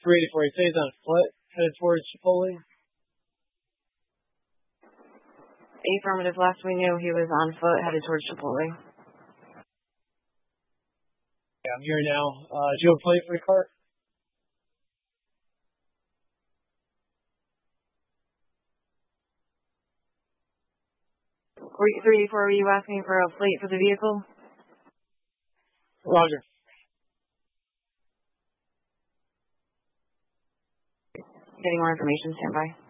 384, he stays on foot, headed towards Chipotle. Affirmative. Last we knew, he was on foot, headed towards Chipotle. Yeah, I'm here now. Do you have a plate for your car? Greek 384, were you asking for a plate for the vehicle? Roger. Getting more information, stand by.